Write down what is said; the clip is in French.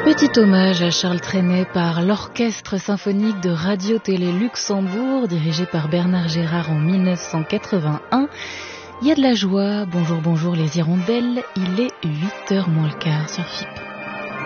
Petit hommage à Charles Trenet par l'Orchestre symphonique de Radio-Télé Luxembourg, dirigé par Bernard Gérard en 1981. Il y a de la joie, bonjour les hirondelles, il est 8h moins le quart sur FIP.